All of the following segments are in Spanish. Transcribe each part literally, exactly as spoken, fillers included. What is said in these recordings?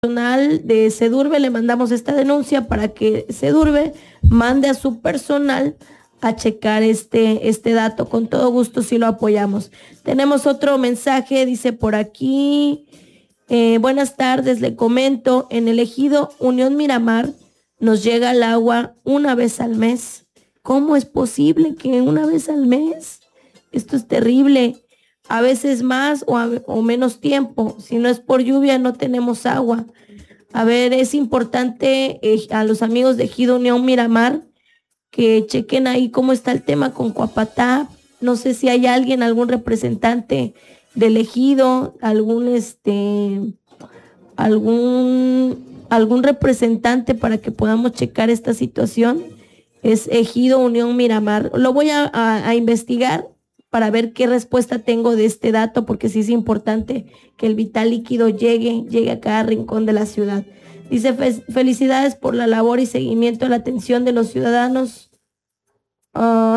personal de Sedurbe le mandamos esta denuncia para que Sedurbe mande a su personal a checar este, este dato. Con todo gusto sí lo apoyamos. Tenemos otro mensaje, dice por aquí, eh, buenas tardes, le comento, en el ejido Unión Miramar nos llega el agua una vez al mes. ¿Cómo es posible que una vez al mes? Esto es terrible. A veces más o, a, o menos tiempo. Si no es por lluvia, no tenemos agua. A ver, es importante eh, a los amigos de Ejido Unión Miramar que chequen ahí cómo está el tema con Cuapatá. No sé si hay alguien, algún representante del ejido, algún este, algún, algún representante para que podamos checar esta situación. Es Ejido Unión Miramar. Lo voy a, a, a investigar para ver qué respuesta tengo de este dato, porque sí es importante que el vital líquido llegue, llegue a cada rincón de la ciudad. Dice, felicidades por la labor y seguimiento a la atención de los ciudadanos. Oh.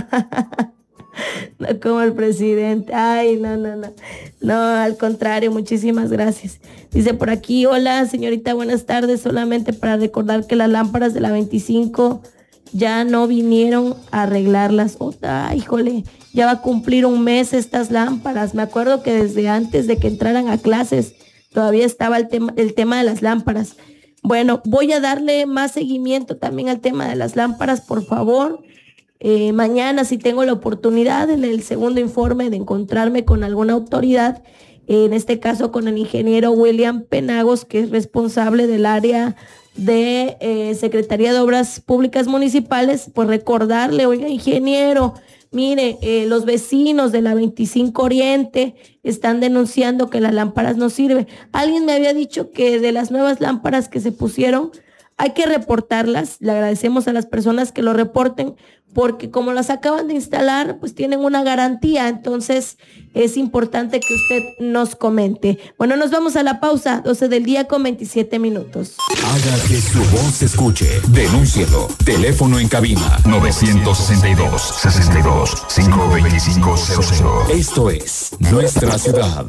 No como el presidente. Ay, no, no, no. No, al contrario, muchísimas gracias. Dice por aquí, hola, señorita, buenas tardes. Solamente para recordar que las lámparas de la veinticinco ya no vinieron a arreglarlas. Oh, ay, híjole, ya va a cumplir un mes estas lámparas. Me acuerdo que desde antes de que entraran a clases todavía estaba el tema, el tema de las lámparas. Bueno, voy a darle más seguimiento también al tema de las lámparas, por favor. Eh, mañana, si tengo la oportunidad en el segundo informe de encontrarme con alguna autoridad, eh, en este caso con el ingeniero William Penagos, que es responsable del área de eh, Secretaría de Obras Públicas Municipales, pues recordarle, oiga, ingeniero, mire, eh, los vecinos de la veinticinco Oriente están denunciando que las lámparas no sirven. Alguien me había dicho que de las nuevas lámparas que se pusieron, hay que reportarlas. Le agradecemos a las personas que lo reporten, porque como las acaban de instalar, pues tienen una garantía. Entonces es importante que usted nos comente. Bueno, nos vamos a la pausa, doce del día con veintisiete minutos. Haga que su voz se escuche. Denúncielo. Teléfono en cabina nueve seis dos, sesenta y dos, cinco veinticinco cero cero. Esto es Nuestra Ciudad.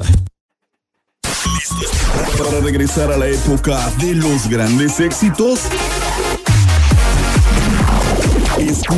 ¿Listos para regresar a la época de los grandes éxitos? Escucha